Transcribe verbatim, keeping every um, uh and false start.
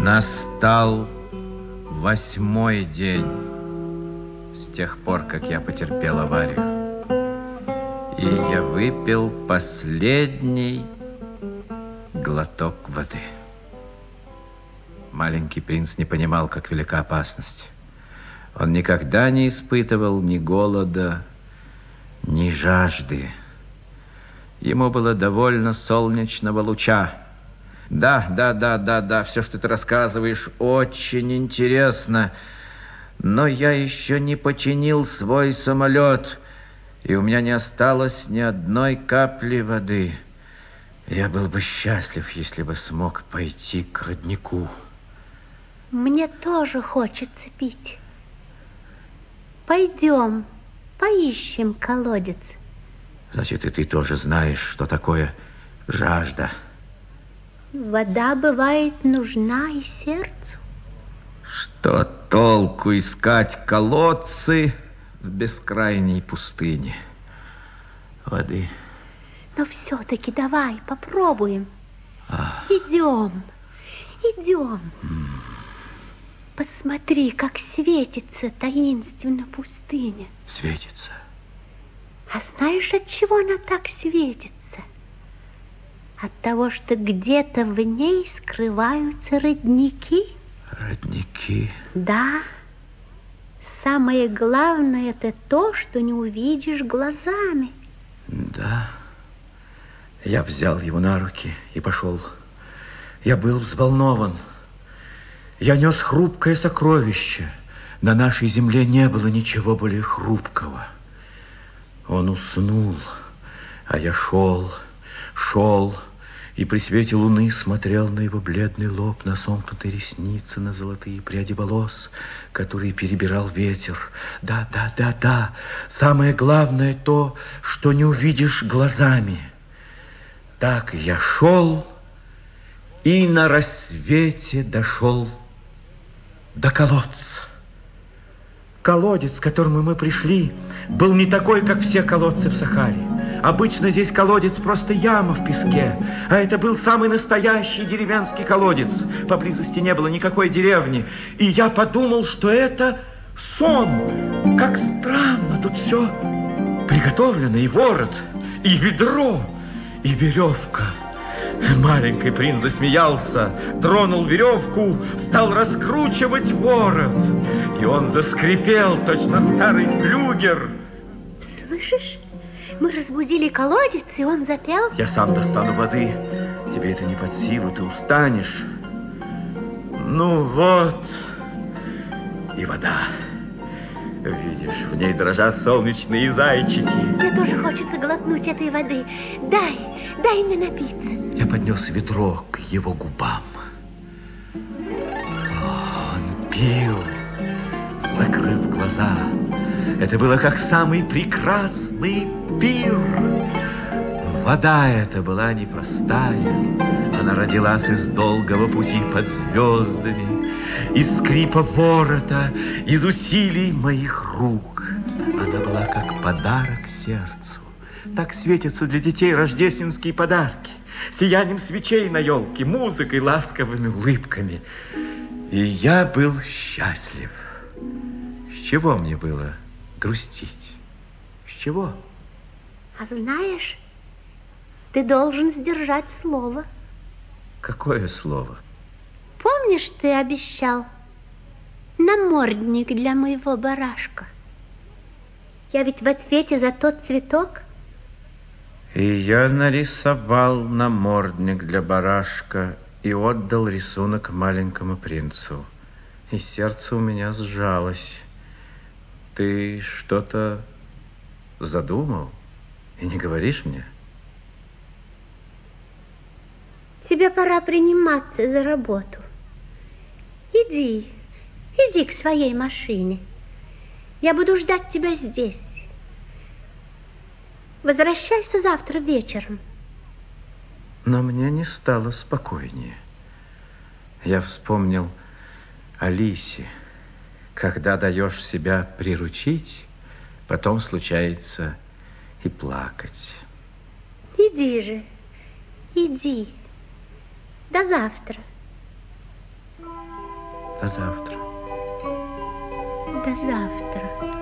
Настал восьмой день с тех пор, как я потерпел аварию. И я выпил последний глоток воды. Маленький принц не понимал, как велика опасность. Он никогда не испытывал ни голода, ни жажды. Ему было довольно солнечного луча. Да, да, да, да, да, все, что ты рассказываешь, очень интересно. Но я еще не починил свой самолет, и у меня не осталось ни одной капли воды. Я был бы счастлив, если бы смог пойти к роднику. Мне тоже хочется пить. Пойдем, поищем колодец. Значит, и ты тоже знаешь, что такое жажда. Вода бывает нужна и сердцу. Что толку искать колодцы в бескрайней пустыне? Воды. Но все-таки давай попробуем. А. Идем, идем. М. Посмотри, как светится таинственно пустыня. Светится. А знаешь, от чего она так светится? От того, что где-то в ней скрываются родники. Родники? Да. Самое главное, это то, что не увидишь глазами. Да. Я взял его на руки и пошел. Я был взволнован. Я нес хрупкое сокровище. На нашей земле не было ничего более хрупкого. Он уснул, а я шел, шел, и при свете луны смотрел на его бледный лоб, на сомкнутые ресницы, на золотые пряди волос, которые перебирал ветер. Да, да, да, да, самое главное то, что не увидишь глазами. Так я шел, и на рассвете дошел до колодца. Колодец, к которому мы пришли, был не такой, как все колодцы в Сахаре. Обычно здесь колодец просто яма в песке, а это был самый настоящий деревенский колодец. Поблизости не было никакой деревни, и я подумал, что это сон. Как странно, тут все приготовлено, и ворот, и ведро, и веревка. Маленький принц засмеялся, тронул веревку, стал раскручивать ворот. И он заскрипел, точно старый флюгер. Слышишь? Мы разбудили колодец, и он запел. Я сам достану воды. Тебе это не под силу, ты устанешь. Ну вот, и вода. Видишь, в ней дрожат солнечные зайчики. Мне тоже хочется глотнуть этой воды. Дай, дай мне напиться. Я поднес ведро к его губам. Он пил, закрыв глаза. Это было как самый прекрасный пир. Вода эта была непростая. Она родилась из долгого пути под звездами, из скрипа ворота, из усилий моих рук. Она была как подарок сердцу. Так светятся для детей рождественские подарки. Сиянием свечей на елке, музыкой, ласковыми улыбками. И я был счастлив. С чего мне было грустить? С чего? А знаешь, ты должен сдержать слово. Какое слово? Помнишь, ты обещал намордник для моего барашка? Я ведь в ответе за тот цветок. И я нарисовал намордник для барашка и отдал рисунок маленькому принцу. И сердце у меня сжалось. Ты что-то задумал и не говоришь мне? Тебе пора приниматься за работу. Иди, иди к своей машине. Я буду ждать тебя здесь. Возвращайся завтра вечером. Но мне не стало спокойнее. Я вспомнил о лисе. Когда даешь себя приручить, потом случается и плакать. Иди же, иди. До завтра. До завтра. До завтра.